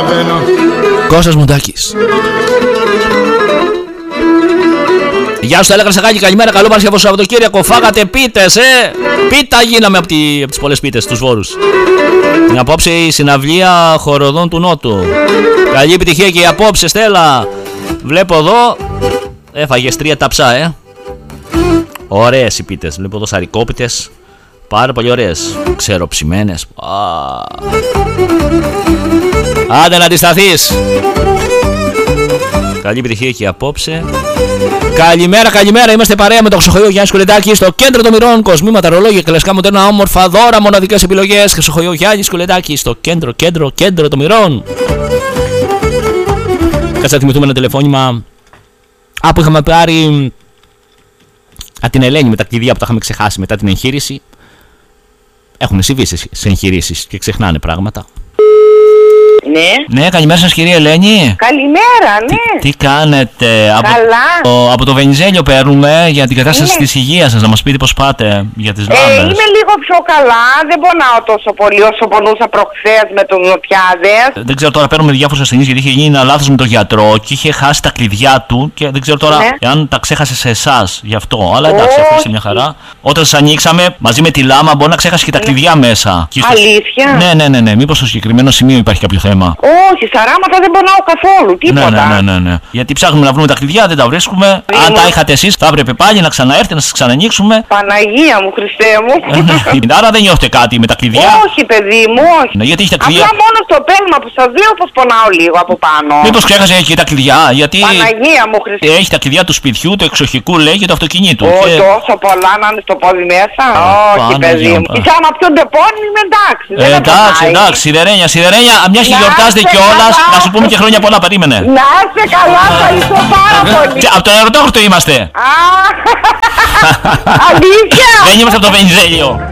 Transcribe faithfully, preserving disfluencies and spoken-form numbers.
Κώστας Μοντάκης. Γεια σου, θα έλεγα Σαγάκη, καλημέρα, καλό Παρασκευό Σαββατοκύριακο. Φάγατε πίτες, ε! Πίτα γίναμε από, τη, από τις πολλές πίτες, τους βόρους. Απόψε η συναυλία Χοροδών του Νότου. Καλή επιτυχία και η απόψε, Στέλλα. Βλέπω εδώ, έφαγες τρία ταψά, ε! Ωραίες οι πίτες, βλέπω εδώ σαρικόπιτες. Πάρα πολύ ωραίες, ξεροψημένες. Άντε να αντισταθείς. Καλή επιτυχία και απόψε. Καλημέρα, καλημέρα. Είμαστε παρέα με το Ξεχωριό Γιάννης Κουλεντάκη στο κέντρο των Μυρών. Κοσμήματα, ρολόγια, κλασικά μοντέρνα, όμορφα δώρα, μοναδικές επιλογές. Ξεχωριό Γιάννης Κουλεντάκη στο κέντρο, κέντρο, κέντρο των Μυρών. Κάτσε να θυμηθούμε ένα τηλεφώνημα. Α, που είχαμε πάρει από την Ελένη με τα κλειδιά που τα είχαμε ξεχάσει μετά την εγχείρηση. Έχουν συμβεί σε εγχειρήσεις και ξεχνάνε πράγματα. Ναι. Ναι, καλημέρα σας κυρία Ελένη. Καλημέρα, ναι. Τι, τι κάνετε? Καλά. Από, το, από το Βενιζέλιο παίρνουμε για την κατάσταση Ναι. της υγείας σας. Να μας πείτε πώς πάτε για τις λάμπες. Ε, είμαι λίγο πιο καλά. Δεν πονάω τόσο πολύ όσο πονούσα προχθές με τον νοτιάδες. Δεν ξέρω τώρα, παίρνουμε διάφορους ασθενείς γιατί είχε γίνει ένα λάθος με τον γιατρό και είχε χάσει τα κλειδιά του και δεν ξέρω τώρα Ναι. εάν τα ξέχασε σε εσάς γι' αυτό. Αλλά εντάξει, αυτό είστε μια χαρά. Όταν σας ανοίξαμε μαζί με τη λάμα, μπορεί να ξέχασε και τα κλειδιά μέσα. Και στο... Αλήθεια? Ναι, ναι, ναι, ναι. Μήπως στο συγκεκριμένο σημείο υπάρχει κάποιο θέμα. Όχι, στα ράματα δεν πονάω καθόλου. Τίποτα. Ναι, ναι, ναι, ναι, ναι. Γιατί ψάχνουμε να βρούμε τα κλειδιά, δεν τα βρίσκουμε. Είμαι... Αν τα είχατε εσείς, θα έπρεπε πάλι να ξαναέρθετε, να σας ξανανοίξουμε. Παναγία μου, Χριστέ μου. Ναι. Άρα δεν νιώθετε κάτι με τα κλειδιά. Όχι, παιδί μου, όχι. Ναι, γιατί έχει τα κλειδιά. Απλά μόνο στο πέλμα που σας λέω πως πονάω λίγο από πάνω. Μήπως ξέχασε και τα κλειδιά, γιατί. Παναγία μου, Χριστέ. Έχει τα κλειδιά του σπιτιού, του εξοχικού λέει και του αυτοκινήτου. Όχι, και... τόσο πολλά να είναι στο πόδι μέσα. Όχι, παιδί μου. Και άμα ποιον τεπώνει, είμαι εντάξει. Ε, εντάξει, εντάξει, σιδερένια, σιδερένια. Μια και γιορτάζετε κιόλας, να σου πούμε και χρόνια πολλά, περίμενε. Να είστε καλά, ευχαριστώ πάρα πολύ. Από το αεροτόχρωτο είμαστε. Α, αλήθεια. Δεν είμαστε από το Βενιζέλιο.